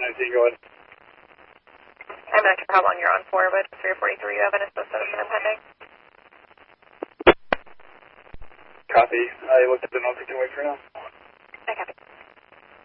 1019, go ahead. I'm not sure how long you're on for, but 343, you have an assist citizen impending. Copy. I looked at the notes. I can wait for now. I copy.